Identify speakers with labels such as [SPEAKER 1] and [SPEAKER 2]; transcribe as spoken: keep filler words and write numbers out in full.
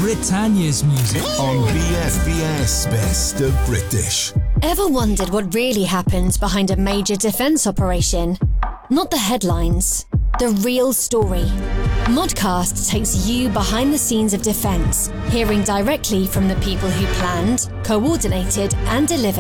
[SPEAKER 1] Britannia's music
[SPEAKER 2] on B F B S Best of British.
[SPEAKER 3] Ever wondered what really happens behind a major defence operation? Not the headlines, the real story. Modcast takes you behind the scenes of defence, hearing directly from the people who planned, coordinated and delivered